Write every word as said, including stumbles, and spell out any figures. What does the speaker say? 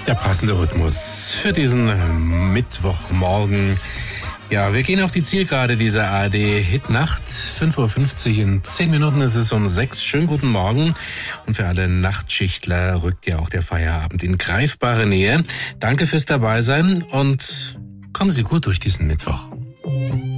Der passende Rhythmus für diesen Mittwochmorgen. Ja, wir gehen auf die Zielgerade dieser A R D-Hitnacht. fünf Uhr fünfzig, in zehn Minuten ist es um sechs. Schönen guten Morgen. Und für alle Nachtschichtler rückt ja auch der Feierabend in greifbare Nähe. Danke fürs Dabeisein und kommen Sie gut durch diesen Mittwoch.